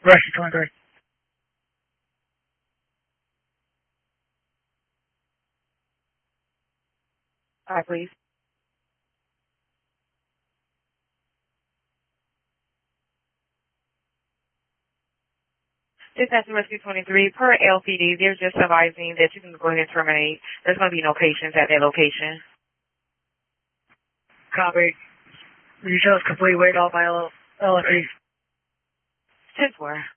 Rescue 23. Hi, please. Dispatch Rescue 23, per LCD, they're just advising that you can go ahead and terminate. There's going to be no patients at that location. Copy. Details complete. Wait off by LFE. 10-4.